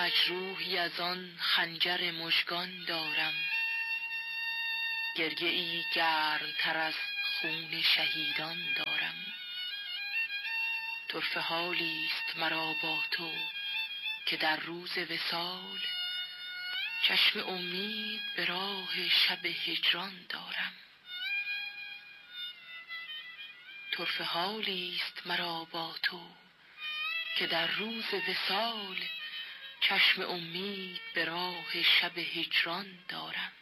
مجروحی از آن خنجر مژگان دارم، گریه ای گرم تر از خون شهیدان دارم. طرفه حالی است مرا با تو که در روز وصال چشم امید به راه شب هجران دارم. طرفه حالی است مرا با تو که در روز وصال چشم امید به راه شب هجران دارم.